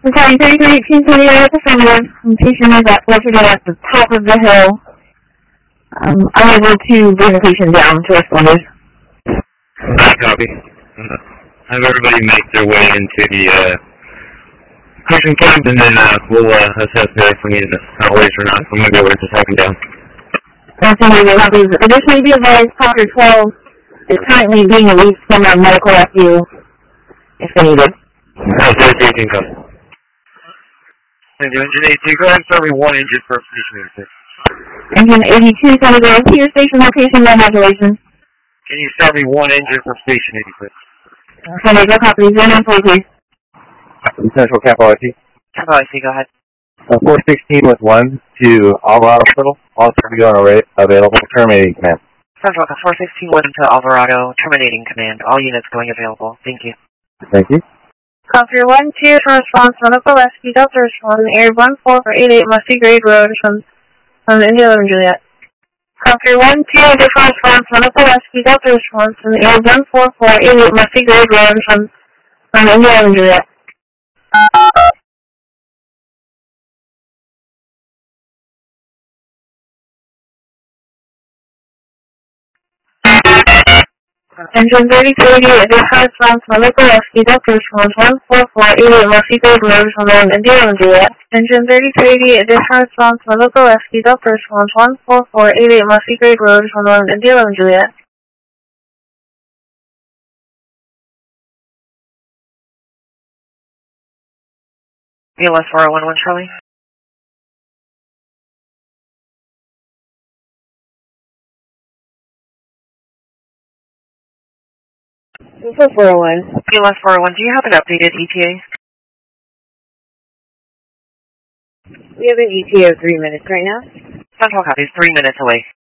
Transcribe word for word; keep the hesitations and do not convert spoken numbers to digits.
Okay, thirty-three eighteen twenty out of affirmative. Patient is at located at the top of the hill. Um, unable to bring the patient down to responders. Copy. Uh, have everybody make their way into the uh, patient camp, and then uh, we'll uh, assess if we need an outlays or not. I'm going to go over to second down. Estimated copies. Additionally, be advised, Proctor twelve is currently being released from a medical rescue if needed. Oh, thirty-three eighteen copy. Thank you. Engine eighty-two, go ahead and start me one engine for patient. Engine eighty-two, send it to your station location by modulation. Can you start me one engine for station eighty-six? Can I go copy zero nine four, please? Central Capital I T. Capital I T, go ahead. Uh, four sixteen with one to Alvarado Hospital. All three are available. Terminating command. Central four sixteen one to Alvarado, terminating command. All units going available. Thank you. Thank you. Copter one two for response, medical rescue, Delta response, air one four for eighty-eight Musty Grade Road from, from India and Juliet. Copter one two for response, medical rescue, Delta response, from air one four for eighty-eight Musty Grade Road from, from India and Juliet. Engine thirty-three eighty, additional response, medical rescue, Delta response, one four four eighty-eight Musty Grade Road from India and Juliet. Engine thirty-three eighty, additional response, medical rescue, Delta response, one four four eighty-eight Musty Grade Road from India and Juliet. B L S four oh one one, Charlie. This is four oh one. B L S four oh one, do you have an updated E T A? We have an E T A of three minutes right now. Central copies, three minutes away.